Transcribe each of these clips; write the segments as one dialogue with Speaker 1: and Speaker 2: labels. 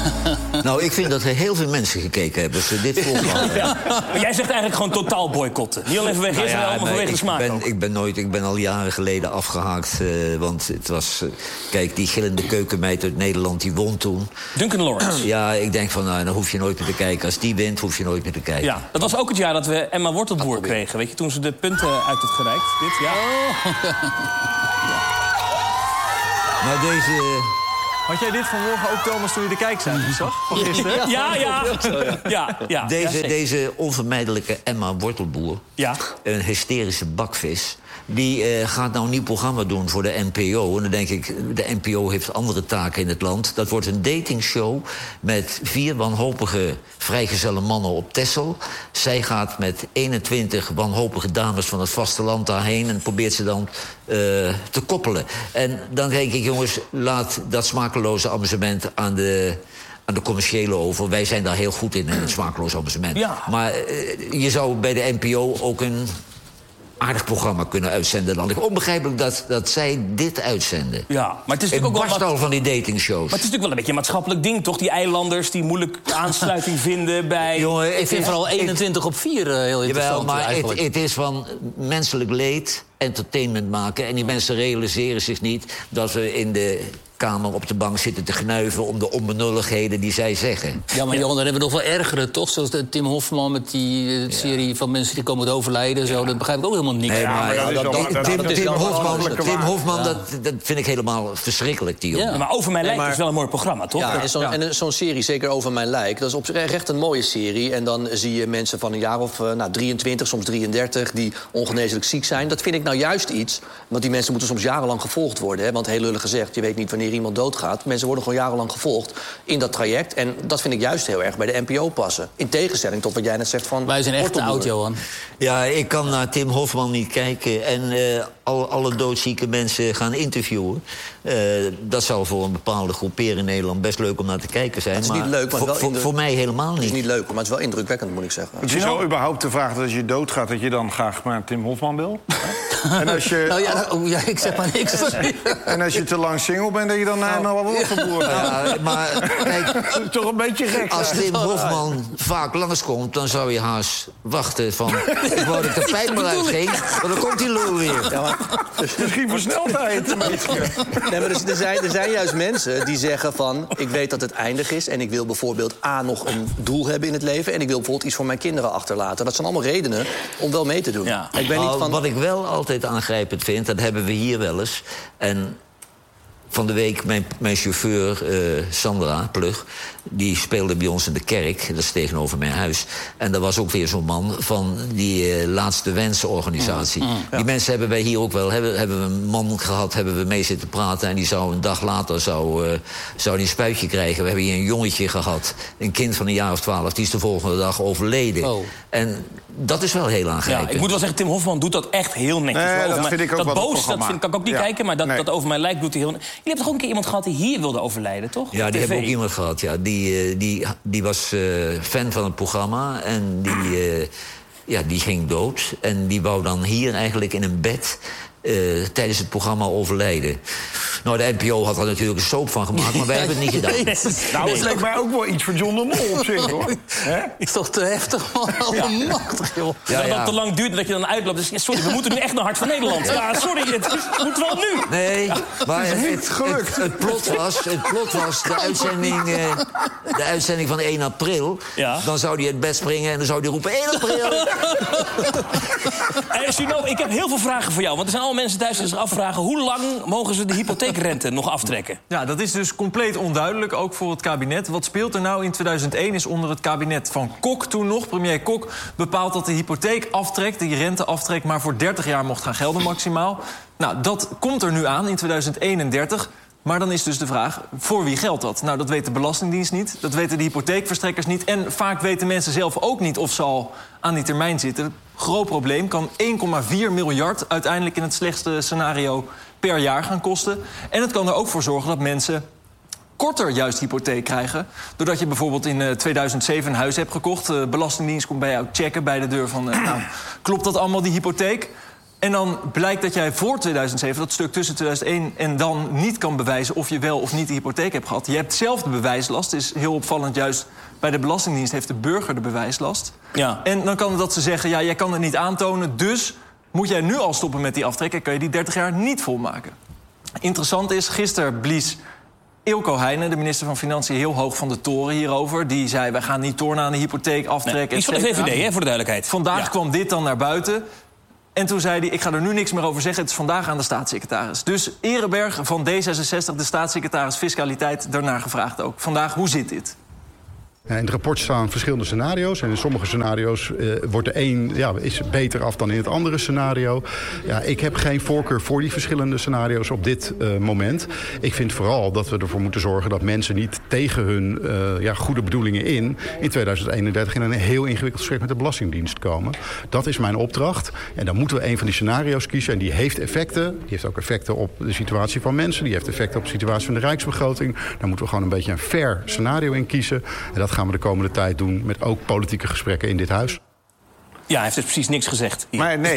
Speaker 1: Nou, ik vind dat er heel veel mensen gekeken hebben. Dus dit programma...
Speaker 2: Ja. Maar jij zegt eigenlijk gewoon totaal boycotten. Niet alleen vanwege Israël, maar vanwege de smaak ook.
Speaker 1: Ik ben al jaren geleden afgehaakt. Want het was... kijk, die gillende keukenmeid uit Nederland, die won toen.
Speaker 2: Duncan Lawrence.
Speaker 1: Ja, ik denk van, nou, dan hoef je nooit meer te kijken. Als die wint, hoef je nooit meer te kijken.
Speaker 2: Ja, dat was ook het jaar dat we Emma Wortelboer kregen. Weet je, toen ze de punten uit had gereikt. Dit, ja.
Speaker 1: Maar deze...
Speaker 3: Had jij dit vanmorgen ook, Thomas, toen je de kijkcijfers zag? Van gisteren?
Speaker 2: Ja.
Speaker 1: Deze onvermijdelijke Emma Wortelboer, een hysterische bakvis... die gaat nou een nieuw programma doen voor de NPO. En dan denk ik, de NPO heeft andere taken in het land. Dat wordt een datingshow met 4 wanhopige vrijgezelle mannen op Texel. Zij gaat met 21 wanhopige dames van het vasteland daarheen... en probeert ze dan te koppelen. En dan denk ik, jongens, laat dat smakeloze amusement aan de commerciële over. Wij zijn daar heel goed in het smakeloze amusement. Ja. Maar je zou bij de NPO ook een aardig programma kunnen uitzenden. Dan. Onbegrijpelijk dat zij dit uitzenden.
Speaker 2: Ja, maar het is natuurlijk ook
Speaker 1: wel van die datingshows.
Speaker 2: Maar het is natuurlijk wel een beetje een maatschappelijk ding, toch? Die eilanders die moeilijk aansluiting vinden bij...
Speaker 4: Jongen, ik vind vooral 21 op 4 heel interessant.
Speaker 1: Jawel, maar het is van menselijk leed entertainment maken. En die mensen realiseren zich niet dat we in de kamer op de bank zitten te gnuiven om de onbenulligheden die zij zeggen.
Speaker 4: Ja, maar Johan, dan hebben we nog wel ergere, toch? Zoals de Tim Hofman met die serie van mensen die komen te overlijden. Zo. Dat begrijp ik ook helemaal niks.
Speaker 1: Nee, Tim Hofman, dat vind ik helemaal verschrikkelijk, die jongen.
Speaker 2: Ja. Maar Over Mijn Lijk is wel een mooi programma, toch?
Speaker 5: Ja, en zo'n serie, zeker Over Mijn Lijk, dat is oprecht een mooie serie. En dan zie je mensen van een jaar of 23, soms 33... die ongeneeslijk ziek zijn. Dat vind ik nou juist iets, want die mensen moeten soms jarenlang gevolgd worden. Hè? Want heel lullig gezegd, je weet niet wanneer iemand doodgaat. Mensen worden gewoon jarenlang gevolgd in dat traject. En dat vind ik juist heel erg bij de NPO passen. In tegenstelling tot wat jij net zegt van...
Speaker 4: Wij zijn echt te oud, Johan.
Speaker 1: Ja, ik kan naar Tim Hofman niet kijken en alle doodzieke mensen gaan interviewen. Dat zou voor een bepaalde groepering in Nederland best leuk om naar te kijken zijn.
Speaker 5: Het is niet leuk, maar
Speaker 1: voor mij helemaal niet.
Speaker 5: Het is niet leuk, maar het is wel indrukwekkend, moet ik zeggen.
Speaker 6: Het is zo überhaupt de vraag dat als je doodgaat, dat je dan graag maar Tim Hofman wil? En als je...
Speaker 4: Nou ja, ik zeg maar niks.
Speaker 6: En als je te lang single bent, dat je dan naar Emma Wortelboer gaat.
Speaker 1: Ja, maar kijk,
Speaker 6: toch een beetje gek.
Speaker 1: Als Tim Hofman vaak langskomt, dan zou je haast wachten van... ik wou dat de pijn maar uitging, maar dan komt die lul weer.
Speaker 6: Ja, maar, misschien versnelt hij het een beetje.
Speaker 5: Nee, maar er zijn juist mensen die zeggen van... ik weet dat het eindig is en ik wil bijvoorbeeld nog een doel hebben in het leven... en ik wil bijvoorbeeld iets voor mijn kinderen achterlaten. Dat zijn allemaal redenen om wel mee te doen.
Speaker 2: Ja.
Speaker 5: Ik ben niet van...
Speaker 1: Wat ik wel altijd aangrijpend vind, dat hebben we hier wel eens... en van de week mijn chauffeur, Sandra Plug... die speelde bij ons in de kerk, dat is tegenover mijn huis. En daar was ook weer zo'n man van die Laatste Wensen-organisatie. Die mensen hebben wij hier ook wel. Hebben we een man gehad, hebben we mee zitten praten... en die zou een dag later zou die een spuitje krijgen. We hebben hier een jongetje gehad, een kind van een jaar of 12... die is de volgende dag overleden. Oh. En dat is wel heel aangrijpend.
Speaker 2: Ja, ik moet wel zeggen, Tim Hofman doet dat echt heel netjes.
Speaker 6: Nee, dat vind ik ook
Speaker 2: dat
Speaker 6: wel
Speaker 2: boos, dat kan ik ook niet kijken, maar dat Over Mijn Lijk doet hij heel... Jullie hebben toch ook een keer iemand gehad die hier wilde overlijden, toch?
Speaker 1: Ja, die hebben ook iemand gehad, ja. Die was fan van het programma en die ging dood. En die wou dan hier eigenlijk in een bed... tijdens het programma overlijden. Nou, de NPO had er natuurlijk een soap van gemaakt, maar wij hebben het niet gedaan.
Speaker 6: Nou, het lijkt mij ook wel iets voor John de Mol op zich, hoor.
Speaker 4: Is toch te heftig, man? Machtig, joh.
Speaker 2: Ja, dat het te lang duurt dat je dan uitloopt. Dus, sorry, we moeten nu echt naar Hart van Nederland. Ja, sorry, het moet wel nu.
Speaker 1: Nee, maar het plot was de uitzending van 1 april. Ja. Dan zou hij het bed springen en dan zou hij roepen 1 april.
Speaker 2: Gino, ik heb heel veel vragen voor jou. Want er zijn allemaal mensen thuis die zich afvragen... hoe lang mogen ze de hypotheekrente nog aftrekken?
Speaker 3: Ja, dat is dus compleet onduidelijk, ook voor het kabinet. Wat speelt er nou? In 2001 is onder het kabinet van Kok toen nog... premier Kok bepaalt dat de hypotheekaftrek, die renteaftrek... maar voor 30 jaar mocht gaan gelden maximaal. Nou, dat komt er nu aan in 2031... Maar dan is dus de vraag, voor wie geldt dat? Nou, dat weet de Belastingdienst niet, dat weten de hypotheekverstrekkers niet... en vaak weten mensen zelf ook niet of ze al aan die termijn zitten. Groot probleem, kan 1,4 miljard uiteindelijk in het slechtste scenario per jaar gaan kosten. En het kan er ook voor zorgen dat mensen korter juist hypotheek krijgen. Doordat je bijvoorbeeld in 2007 een huis hebt gekocht. De Belastingdienst komt bij jou checken bij de deur van... klopt dat allemaal, die hypotheek? En dan blijkt dat jij voor 2007, dat stuk tussen 2001 en dan... niet kan bewijzen of je wel of niet de hypotheek hebt gehad. Je hebt zelf de bewijslast. Het is heel opvallend, juist bij de Belastingdienst heeft de burger de bewijslast. Ja. En dan kan het dat ze zeggen, ja, jij kan het niet aantonen... dus moet jij nu al stoppen met die aftrek en kan je die 30 jaar niet volmaken. Interessant is, gisteren blies Eelco Heijnen, de minister van Financiën, heel hoog van de toren hierover. Die zei, wij gaan niet tornen aan de hypotheek, aftrek,
Speaker 2: iets van de VVD, hè, voor de duidelijkheid.
Speaker 3: Vandaag kwam dit dan naar buiten. En toen zei hij, ik ga er nu niks meer over zeggen. Het is vandaag aan de staatssecretaris. Dus Ereberg van D66, de staatssecretaris Fiscaliteit, daarnaar gevraagd ook. Vandaag, hoe zit dit?
Speaker 7: In het rapport staan verschillende scenario's. En in sommige scenario's wordt de een is beter af dan in het andere scenario. Ja, ik heb geen voorkeur voor die verschillende scenario's op dit moment. Ik vind vooral dat we ervoor moeten zorgen dat mensen niet tegen hun goede bedoelingen in 2031 in een heel ingewikkeld gesprek met de Belastingdienst komen. Dat is mijn opdracht. En dan moeten we een van die scenario's kiezen. En die heeft effecten. Die heeft ook effecten op de situatie van mensen. Die heeft effecten op de situatie van de Rijksbegroting. Daar moeten we gewoon een beetje een fair scenario in kiezen. En dat gaan we de komende tijd doen met ook politieke gesprekken in dit huis.
Speaker 2: Ja, hij heeft dus precies niks gezegd. Hier.
Speaker 6: Maar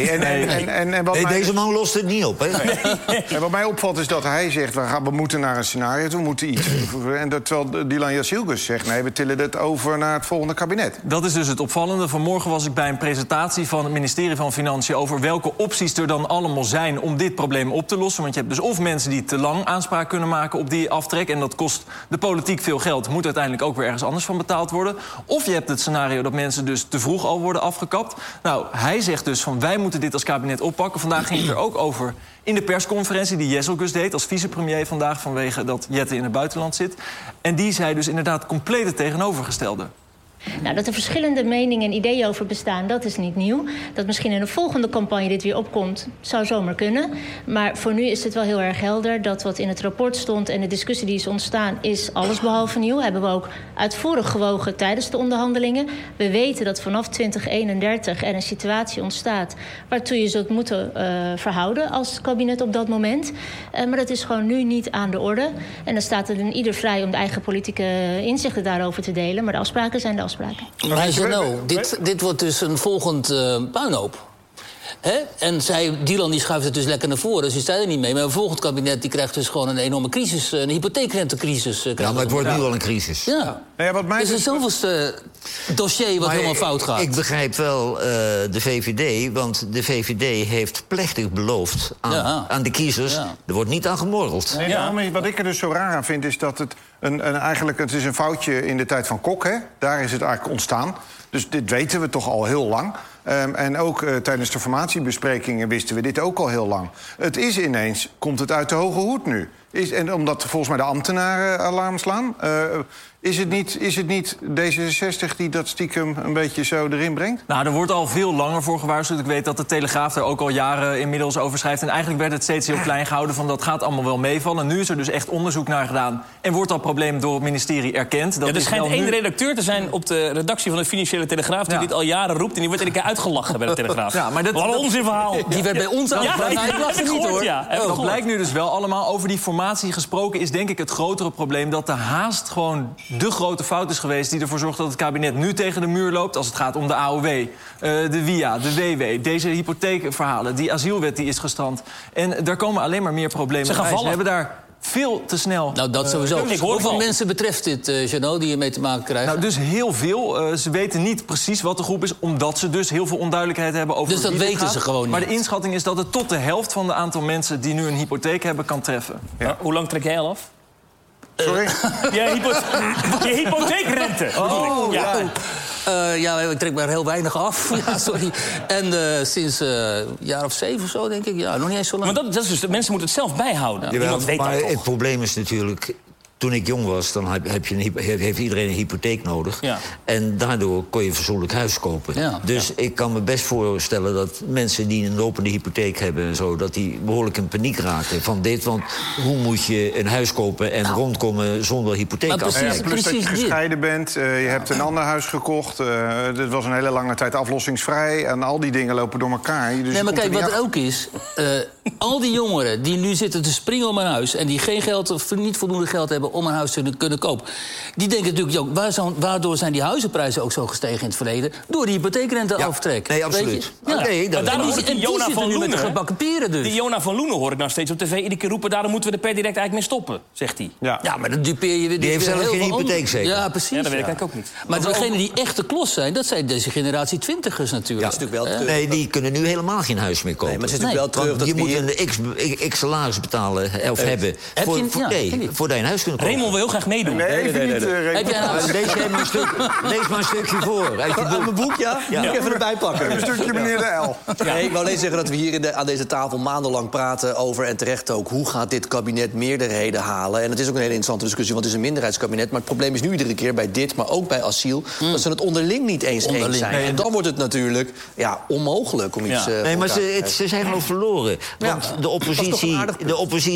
Speaker 1: Deze man lost het niet op, hè?
Speaker 6: Nee. En wat mij opvalt is dat hij zegt, we moeten naar een scenario, we moeten iets. En terwijl Dylan Jasilgus zegt, nee, we tillen het over naar het volgende kabinet.
Speaker 3: Dat is dus het opvallende. Vanmorgen was ik bij een presentatie van het ministerie van Financiën over welke opties er dan allemaal zijn om dit probleem op te lossen. Want je hebt dus of mensen die te lang aanspraak kunnen maken op die aftrek, en dat kost de politiek veel geld, moet uiteindelijk ook weer ergens anders van betaald worden. Of je hebt het scenario dat mensen dus te vroeg al worden afgekapt. Nou, hij zegt dus van wij moeten dit als kabinet oppakken. Vandaag ging het er ook over in de persconferentie die Jesselgus deed als vicepremier vandaag, vanwege dat Jette in het buitenland zit. En die zei dus inderdaad compleet het tegenovergestelde.
Speaker 8: Nou, dat er verschillende meningen en ideeën over bestaan, dat is niet nieuw. Dat misschien in een volgende campagne dit weer opkomt, zou zomaar kunnen. Maar voor nu is het wel heel erg helder dat wat in het rapport stond en de discussie die is ontstaan, is allesbehalve nieuw. Hebben we ook uitvoerig gewogen tijdens de onderhandelingen. We weten dat vanaf 2031 er een situatie ontstaat waartoe je zult moeten verhouden als kabinet op dat moment. Maar dat is gewoon nu niet aan de orde. En dan staat het in ieder vrij om de eigen politieke inzichten daarover te delen. Maar de afspraken zijn de afspraken.
Speaker 4: Maar dit wordt dus een volgend puinhoop. En Dylan die schuift het dus lekker naar voren, dus die staat er niet mee. Maar een volgend kabinet die krijgt dus gewoon een enorme crisis, een hypotheekrentecrisis.
Speaker 1: Ja, maar het wordt nu al een crisis.
Speaker 4: Ja. Het is een zoveelste dossier wat helemaal fout gaat.
Speaker 1: Ik begrijp wel de VVD, want de VVD heeft plechtig beloofd aan de kiezers. Ja. Er wordt niet aan gemorreld.
Speaker 6: Nee, wat ik er dus zo raar aan vind, is dat het het is een foutje in de tijd van Kok. Hè? Daar is het eigenlijk ontstaan. Dus dit weten we toch al heel lang. En ook tijdens de formatiebesprekingen wisten we dit ook al heel lang. Het is ineens, komt het uit de hoge hoed nu. En omdat volgens mij de ambtenaren alarm slaan. Is het niet D66 die dat stiekem een beetje zo erin brengt?
Speaker 3: Nou, er wordt al veel langer voor gewaarschuwd. Ik weet dat de Telegraaf er ook al jaren inmiddels over schrijft. En eigenlijk werd het steeds heel klein gehouden van dat gaat allemaal wel meevallen. Nu is er dus echt onderzoek naar gedaan. En wordt dat probleem door het ministerie erkend.
Speaker 2: Er schijnt één redacteur te zijn op de redactie van de Financiële Telegraaf die dit al jaren roept. En die wordt iedere keer uitgelachen bij de Telegraaf.
Speaker 3: Ja, maar dat
Speaker 2: onzin verhaal.
Speaker 4: Die werd bij ons uitgelachen.
Speaker 2: Ja, ik las het niet, hoor.
Speaker 3: Dat blijkt nu dus wel allemaal. Over die formatie gesproken is denk ik het grotere probleem dat de haast gewoon de grote fout is geweest die ervoor zorgt dat het kabinet nu tegen de muur loopt als het gaat om de AOW, de WIA, de WW, deze hypotheekverhalen, die asielwet die is gestrand. En daar komen alleen maar meer problemen bij. Ze hebben daar veel te snel...
Speaker 4: Nou, dat sowieso. Hoeveel mensen betreft dit, Jeannot, die je mee te maken krijgt?
Speaker 3: Nou, dus heel veel. Ze weten niet precies wat de groep is, omdat ze dus heel veel onduidelijkheid hebben over
Speaker 4: dus dat weten ze gewoon niet.
Speaker 3: Maar de inschatting is dat het tot de helft van de aantal mensen die nu een hypotheek hebben kan treffen.
Speaker 2: Ja. Hoe lang trek jij al af?
Speaker 6: Sorry?
Speaker 2: Je hypotheekrente.
Speaker 4: Ik trek maar heel weinig af. Ja, sorry. En sinds een jaar of 7 of zo, denk ik. Ja, nog niet eens zo lang.
Speaker 2: Maar dat is dus, de mensen moeten het zelf bijhouden.
Speaker 1: Ja.
Speaker 2: Niemand weet
Speaker 1: maar
Speaker 2: dat toch.
Speaker 1: Het probleem is natuurlijk, toen ik jong was, dan heeft iedereen een hypotheek nodig. Ja. En daardoor kon je een fatsoenlijk huis kopen. Ja. Dus ik kan me best voorstellen dat mensen die een lopende hypotheek hebben en zo, dat die behoorlijk in paniek raken van dit. Want hoe moet je een huis kopen en rondkomen zonder hypotheek af?
Speaker 6: Plus dat je gescheiden bent, je hebt een ander huis gekocht. Het was een hele lange tijd aflossingsvrij. En al die dingen lopen door elkaar. Dus
Speaker 4: nee, maar kijk, wat er ook is... Al die jongeren die nu zitten te springen om een huis... en die geen geld of niet voldoende geld hebben om een huis te kunnen kopen... die denken natuurlijk, waardoor zijn die huizenprijzen ook zo gestegen in het verleden? Door die hypotheekrenteaftrek.
Speaker 1: Nee, absoluut.
Speaker 2: Maar daarom hoor ik die Jona van Loenen...
Speaker 4: met de gebakken peren dus.
Speaker 2: Die Jona van Loenen hoor ik nou steeds op tv iedere keer roepen... daarom moeten we er per direct eigenlijk mee stoppen, zegt hij.
Speaker 4: Ja, maar dan dupeer je weer...
Speaker 1: Die heeft zelf geen hypotheek zeker?
Speaker 4: Ja, precies.
Speaker 2: Ja, dat weet ik eigenlijk ook niet.
Speaker 4: Maar degenen die echt de klos zijn, dat zijn deze generatie twintigers natuurlijk.
Speaker 5: Ja, dat is natuurlijk wel
Speaker 1: Nee, die kunnen nu helemaal geen huis meer kopen.
Speaker 5: Nee, maar het is natuurlijk wel terug
Speaker 1: Want
Speaker 5: dat
Speaker 1: je moet een x salaris betalen of hebben... voor dat je een huis kunt kopen.
Speaker 2: Raymond wil heel graag meedoen.
Speaker 6: Nee,
Speaker 1: Lees maar een stukje voor.
Speaker 5: Uit mijn boek, ja? Moet ik even erbij pakken.
Speaker 6: Een stukje meneer de L.
Speaker 5: Nee, ik wou alleen zeggen dat we hier aan deze tafel maandenlang praten over... en terecht ook, hoe gaat dit kabinet meerderheden halen? En het is ook een hele interessante discussie, want het is een minderheidskabinet. Maar het probleem is nu iedere keer bij dit, maar ook bij asiel... dat ze het onderling niet eens zijn. En dan wordt het natuurlijk onmogelijk om iets...
Speaker 1: Nee, maar ze zijn gewoon verloren. Want de oppositie